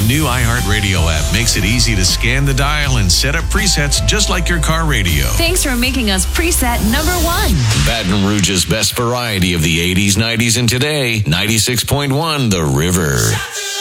new iHeartRadio app makes it easy to scan the dial and set up presets just like your car radio. Thanks for making us preset number 1. Baton Rouge's best variety of the 80s, 90s, and today, 96.1 The River.